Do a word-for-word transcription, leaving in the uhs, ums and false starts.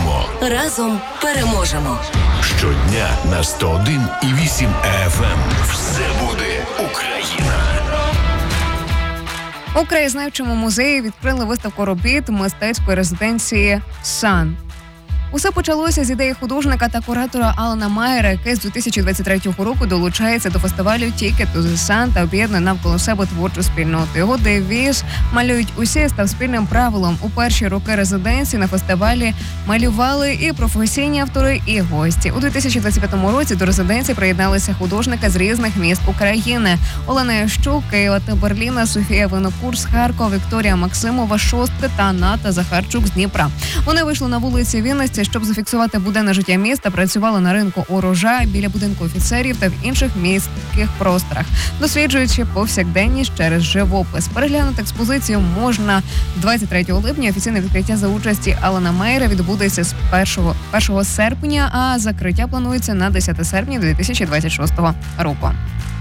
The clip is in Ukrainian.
Разом. Разом переможемо. Щодня на сто один і вісім еф ем. Все буде Україна. У краєзнавчому музеї відкрили виставку робіт мистецької резиденції «Сан». Усе почалося з ідеї художника та куратора Алана Майера, який з дві тисячі двадцять третього року долучається до фестивалю «Ticket to the Sun» та об'єднує навколо себе творчу спільноту. Його девіз «Малюють усі» став спільним правилом. У перші роки резиденції на фестивалі малювали і професійні автори, і гості. У дві тисячі двадцять п'ятому році до резиденції приєдналися художники з різних міст України. Олена Ящук, Києва та Берліна, Софія Винокур з Харкова, Вікторія Максимова, Шостки та Ната Захарчук з Дніпра. Вони вийшли на вулиці Вінниці, щоб зафіксувати буденне життя міста, працювали на ринку Урожай, біля будинку офіцерів та в інших міських просторах, досліджуючи повсякденність через живопис. Переглянути експозицію можна двадцять третього липня. Офіційне відкриття за участі Алана Майера відбудеться з першого серпня, а закриття планується на десяте серпня дві тисячі двадцять шостого року.